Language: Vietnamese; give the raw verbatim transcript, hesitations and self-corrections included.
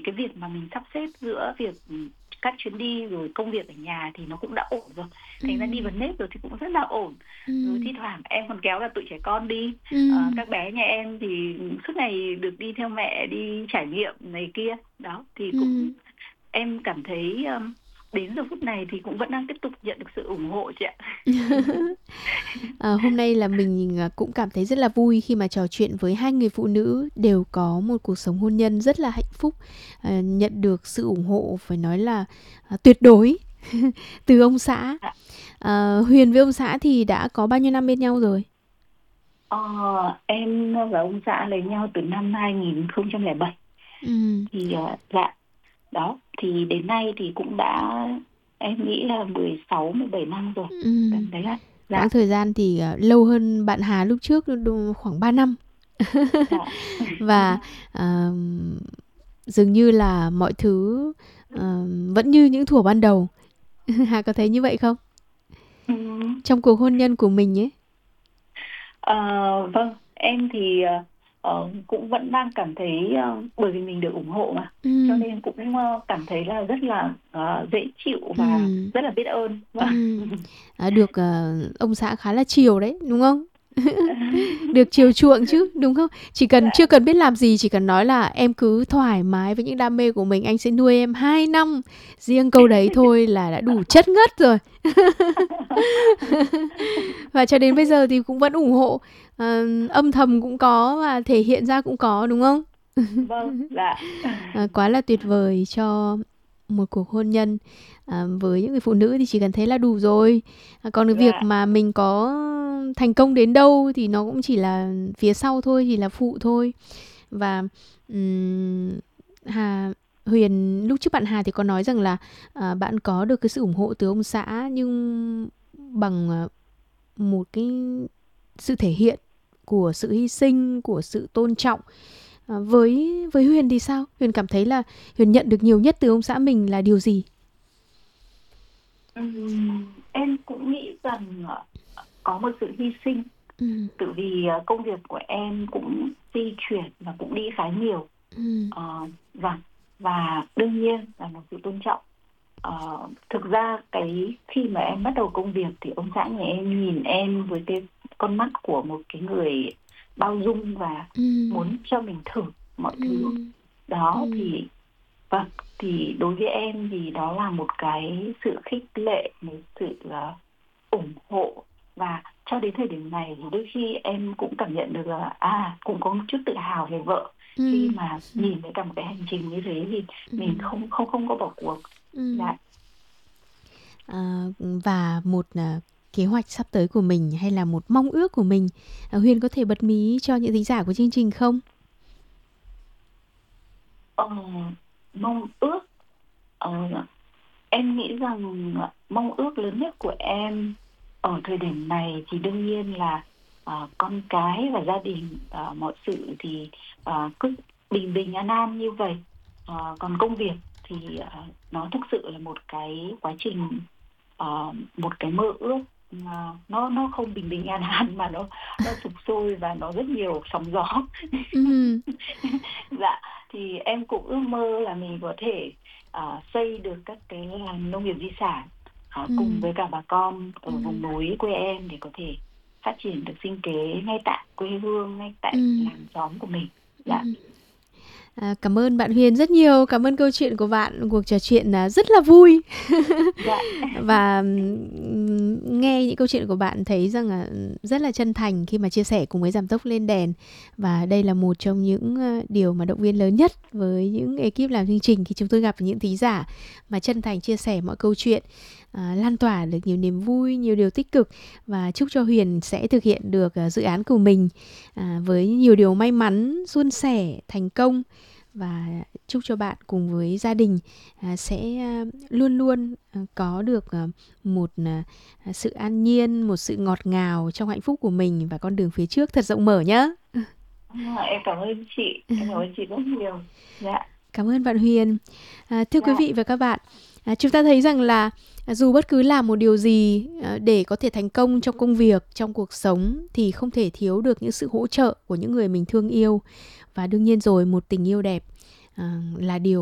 cái việc mà mình sắp xếp giữa việc các chuyến đi rồi công việc ở nhà thì nó cũng đã ổn rồi. Thành ra đi Ừm. vào nếp rồi thì cũng rất là ổn. Rồi thi Ừm. thoảng em còn kéo cả tụi trẻ con đi. Ờ, Ừm. các bé nhà em thì suốt ngày được đi theo mẹ đi trải nghiệm này kia. Đó, thì cũng Ừm. em cảm thấy, ờm, đến giờ phút này thì cũng vẫn đang tiếp tục nhận được sự ủng hộ chị ạ. Ờ, hôm nay là mình, à, cũng cảm thấy rất là vui khi mà trò chuyện với hai người phụ nữ đều có một cuộc sống hôn nhân rất là hạnh phúc, ờ, nhận được sự ủng hộ phải nói là, à, tuyệt đối từ ông xã. Dạ. Ờ, Huyền với ông xã thì đã có bao nhiêu năm bên nhau rồi? Ờ, em và ông xã lấy nhau từ năm hai nghìn không trăm lẻ bảy. Ừm. Thì, ờ dạ, đó, thì đến nay thì cũng đã em nghĩ là mười sáu, mười bảy năm rồi, Ừm. tầm đấy ạ. Quãng Dạ. thời gian thì, ờ, lâu hơn bạn Hà lúc trước đ đ khoảng ba năm. Dạ. Và, ờm, dường như là mọi thứ, ờ, vẫn như những thuở ban đầu. Hà có thấy như vậy không? Ừm. Trong cuộc hôn nhân của mình ấy. Ờ, vâng, em thì, ờ, ờ, cũng vẫn đang cảm thấy, ơ, bởi vì mình được ủng hộ mà, cho Ừm. nên cũng, ơ, cảm thấy là rất là, ờ, dễ chịu và Ừm. rất là biết ơn. Vâng. Ừm. À, được, ờ, ông xã khá là chiều đấy, đúng không? Được chiều chuộng chứ, đúng không? Chỉ cần Dạ. chưa cần biết làm gì, chỉ cần nói là "Em cứ thoải mái với những đam mê của mình, anh sẽ nuôi em hai năm." Riêng câu đấy thôi là đã đủ chất ngất rồi. Và cho đến bây giờ thì cũng vẫn ủng hộ, ờ, âm thầm cũng có và thể hiện ra cũng có, đúng không? Vâng, dạ. Ờ, quá là tuyệt vời cho một cuộc hôn nhân. À, với những người phụ nữ thì chỉ cần thế là đủ rồi. À, còn cái việc Dạ. mà mình có thành công đến đâu thì nó cũng chỉ là phía sau thôi, chỉ là phụ thôi. Và, ừm, Hà Huyền lúc trước bạn Hà thì có nói rằng là, à, bạn có được cái sự ủng hộ từ ông xã nhưng bằng, ờ, một cái sự thể hiện của sự hy sinh, của sự tôn trọng. Ờ, với với Huyền thì sao? Huyền cảm thấy là Huyền nhận được nhiều nhất từ ông xã mình là điều gì? Ừm, em cũng nghĩ rằng, ờ, có một sự hy sinh. Ừm. Tự vì, ờ, công việc của em cũng di chuyển và cũng đi khá nhiều. Ừm. Ờ, vâng, và đương nhiên là một sự tôn trọng. Ờ, thực ra cái khi mà em bắt đầu công việc thì ông xã nhà em nhìn em với cái con mắt của một cái người bao dung và Ừm. muốn cho mình thử mọi thứ. Ừm. Đó, Ừm. thì vâng, thì đối với em thì đó là một cái sự khích lệ, một sự, ờ, ủng hộ. Và cho đến thời điểm này thì đôi khi em cũng cảm nhận được là, à, cũng có một chút tự hào về vợ khi Ừm. mà nhìn thấy cả một cái hành trình như thế thì mình Ừm. không không không có bỏ cuộc. Ừm. Dạ. Ờ, và một, ờ, kế hoạch sắp tới của mình hay là một mong ước của mình, ờ, Huyền có thể bật mí cho những thính giả của chương trình không? Ờ, mong ước, ờ, em nghĩ rằng, ờ, mong ước lớn nhất của em ở thời điểm này thì đương nhiên là, ờ, con cái và gia đình, ờ, mọi sự thì, ờ, cứ bình bình an an như vậy. Ờ, còn công việc thì, ờ, nó thực sự là một cái quá trình, ờ, một cái mơ ước mà nó nó không bình bình an an mà nó nó sục sôi và nó rất nhiều sóng gió. Ừm. Dạ, thì em cũng ước mơ là mình có thể, ờ, xây được các cái làng nông nghiệp di sản, ờ, cùng Ừm. với cả bà con ở vùng Ừm. núi quê em để có thể phát triển được sinh kế ngay tại quê hương, ngay tại Ừm. làng xóm của mình. Dạ. Ừm. À, cảm ơn bạn Huyền rất nhiều. Cảm ơn câu chuyện của bạn, cuộc trò chuyện, à, rất là vui. Dạ. Và, ừm, nghe những câu chuyện của bạn thấy rằng là, ừm, rất là chân thành khi mà chia sẻ cùng với Giảm tốc lên đèn. Và đây là một trong những, ơ, điều mà động viên lớn nhất với những ekip làm chương trình khi chúng tôi gặp những thính giả mà chân thành chia sẻ mọi câu chuyện, à, lan tỏa được nhiều niềm vui, nhiều điều tích cực. Và chúc cho Huyền sẽ thực hiện được, ờ, dự án của mình, à, với nhiều điều may mắn, suôn sẻ, thành công. Và chúc cho bạn cùng với gia đình, à, sẽ, a, luôn luôn, ờ, có được, ờ, một, à, à, sự an nhiên, một sự ngọt ngào trong hạnh phúc của mình và con đường phía trước thật rộng mở nhá. À, em cảm ơn chị, em cảm ơn chị rất nhiều. Dạ. Cảm ơn bạn Huyền. À, thưa quý Dạ. vị và các bạn, à, chúng ta thấy rằng là, à, dù bất cứ làm một điều gì, ờ, để có thể thành công trong công việc, trong cuộc sống thì không thể thiếu được những sự hỗ trợ của những người mình thương yêu. Và đương nhiên rồi, một tình yêu đẹp, ờ, là điều